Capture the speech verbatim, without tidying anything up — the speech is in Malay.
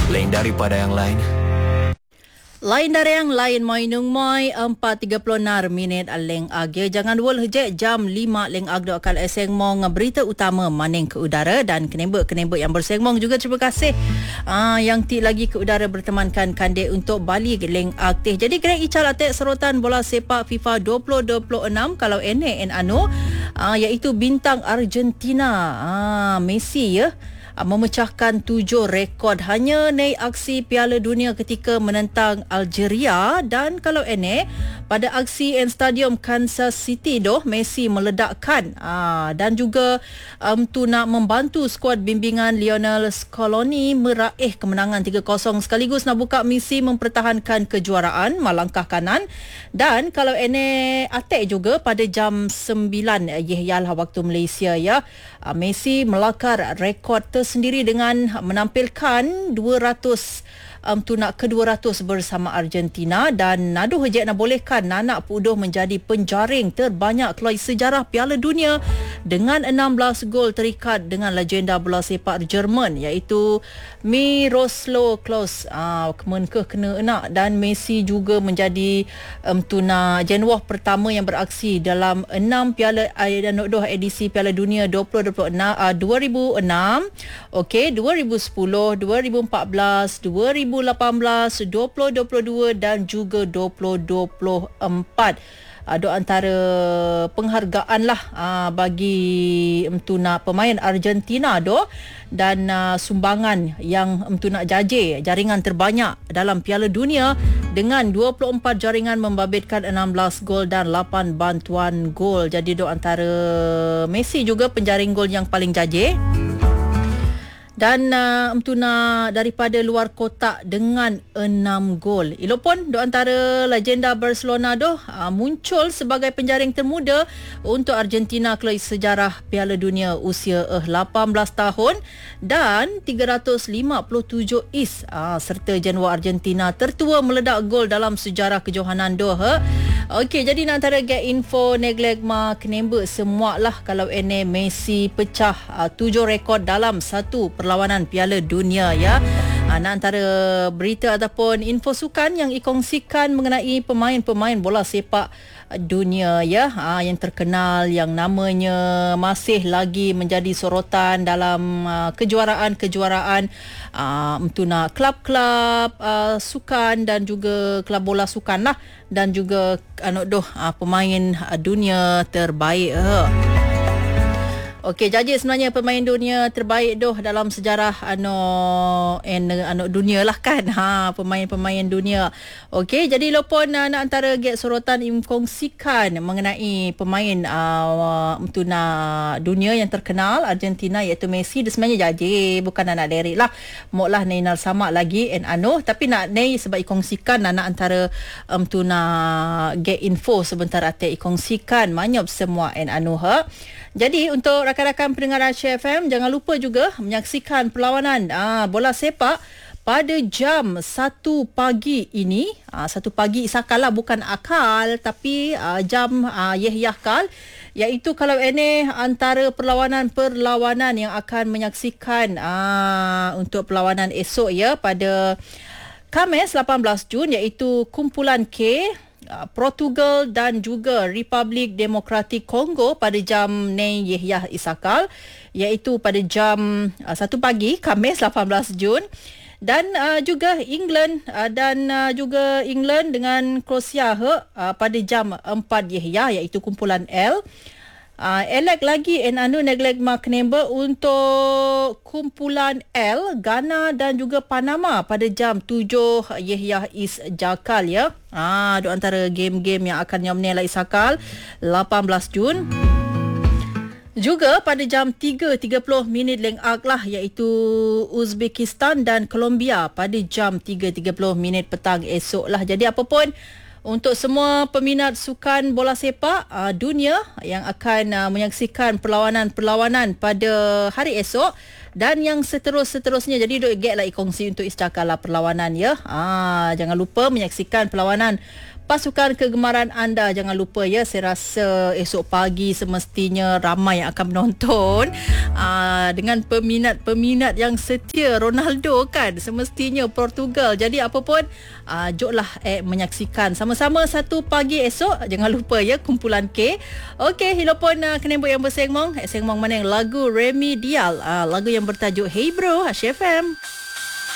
lain daripada yang lain. Lain dari yang lain mainung mai empat tiga puluh enam minit leng age. Jangan wol hejek jam lima leng ag do akal eseng mong berita utama maning ke udara dan kenembek-kenembek yang bersengmong juga terima kasih uh, yang ti lagi ke udara bertemankan kandek untuk Bali leng ag teh. Jadi kena ical atek serotan bola sepak FIFA dua ribu dua puluh enam kalau ene en anu uh, iaitu bintang Argentina uh, Messi ya. Memecahkan tujuh rekod hanya naik aksi Piala Dunia ketika menentang Algeria. Dan kalau ini pada aksi en Stadium Kansas City doh Messi meledakkan aa, dan juga um, tu nak membantu skuad bimbingan Lionel Scaloni meraih kemenangan tiga kosong sekaligus nak buka misi mempertahankan kejuaraan melangkah kanan. Dan kalau ini atek juga pada jam sembilan Yehyalah waktu Malaysia ya, aa, Messi melakar rekod tersendiri dengan menampilkan dua ratus um, tu nak ke dua ratus bersama Argentina. Dan nadu hejek nak bolehkan Nanak Pudoh menjadi penjaring terbanyak kelai sejarah Piala Dunia dengan enam belas gol terikat dengan legenda bola sepak Jerman iaitu Miroslav Klose. Ah, kemenkeh kena enak. Dan Messi juga menjadi um, tuna jenuah pertama yang beraksi dalam enam Piala dan uh, edisi Piala Dunia dua ribu enam, okey, dua ribu sepuluh, dua ribu empat belas, dua ribu lapan belas, dua ribu dua puluh dua dan juga dua ribu dua puluh empat. Ada antara penghargaan lah uh, bagi Mtuna pemain Argentina doh. Dan uh, sumbangan yang Mtuna jaje jaringan terbanyak dalam Piala Dunia dengan dua puluh empat jaringan membabitkan enam belas gol dan lapan bantuan gol. Jadi do antara Messi juga penjaring gol yang paling jaje. Dan uh, Mtuna daripada luar kotak dengan enam gol. Elok pun do antara legenda Barcelona doh uh, muncul sebagai penjaring termuda untuk Argentina kelai sejarah Piala Dunia usia uh, lapan belas tahun dan tiga ratus lima puluh tujuh is uh, serta jenua Argentina tertua meledak gol dalam sejarah kejohanan doh. Huh? Okey, jadi nak antara get info neglek ma kenembek semua lah kalau ene Messi pecah uh, tujuh rekod dalam satu perlawanan Piala Dunia ya. Uh, nak antara berita ataupun info sukan yang ikongsikan mengenai pemain-pemain bola sepak dunia ya, uh, yang terkenal yang namanya masih lagi menjadi sorotan dalam uh, kejuaraan-kejuaraan uh, Mtuna klub-klub uh, sukan dan juga klub bola sukan lah, dan juga anu doh uh, pemain uh, dunia terbaik. Uh. Okey, jadi sebenarnya pemain dunia terbaik doh dalam sejarah anu en anu dunia lah kan. Ha, pemain-pemain dunia. Okey, jadi lopon uh, nak antara get sorotan kongsikan mengenai pemain uh, Mtuna dunia yang terkenal Argentina iaitu Messi. Dia sebenarnya jadi bukan anak Derek lah. Mok lah Neymar sama lagi en anu, tapi nak nei sebab ikongsikan nak antara Mtuna um, get info sebentar ate ikongsikan manyop semua en anu ha. Jadi untuk rakan-rakan pendengar Asia F M, jangan lupa juga menyaksikan perlawanan aa, bola sepak pada jam satu pagi ini. Aa, satu pagi isakal lah, bukan akal, tapi aa, jam yehyakal. Iaitu kalau ini antara perlawanan-perlawanan yang akan menyaksikan aa, untuk perlawanan esok ya pada Khamis lapan belas Jun, iaitu kumpulan K Portugal dan juga Republik Demokratik Kongo pada jam Nei Yehya Isakal, iaitu pada jam uh, satu pagi Khamis lapan belas Jun. Dan uh, juga England uh, dan uh, juga England dengan Kroasia uh, pada jam empat Yehya, iaitu kumpulan L. Uh, elek lagi en anu neglek mak nember untuk kumpulan L, Ghana dan juga Panama pada jam tujuh Yehya Is Jakal ya. Ah, do antara game-game yang akan nyamne la Isakal lapan belas Jun. Juga pada jam tiga tiga puluh minit leng ag lah, iaitu Uzbekistan dan Colombia pada jam tiga tiga puluh minit petang esok lah. Jadi apapun untuk semua peminat sukan bola sepak uh, dunia yang akan uh, menyaksikan perlawanan-perlawanan pada hari esok, Dan yang seterus-seterusnya, jadi duk get lah kongsi untuk istakala perlawanan ya. Ah, jangan lupa menyaksikan perlawanan pasukan kegemaran anda. Jangan lupa ya, saya rasa esok pagi semestinya ramai yang akan menonton. Aa, dengan peminat-peminat yang setia Ronaldo kan, semestinya Portugal. Jadi apa pun, aa, joklah eh, menyaksikan sama-sama satu pagi esok. Jangan lupa ya, kumpulan K. Okey, hilopon uh, kenembok yang bersengmong. Sengmong mana yang lagu Remy Dial. Aa, lagu yang bertajuk Hey Bro, H F M.